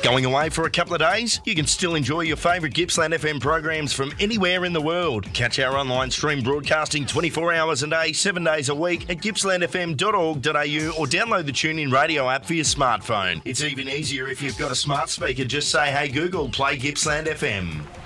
Going away for a couple of days? You can still enjoy your favourite Gippsland FM programs from anywhere in the world. Catch our online stream broadcasting 24 hours a day, 7 days a week at gippslandfm.org.au or download the TuneIn radio app for your smartphone. It's even easier if you've got a smart speaker. Just say, hey Google, play Gippsland FM.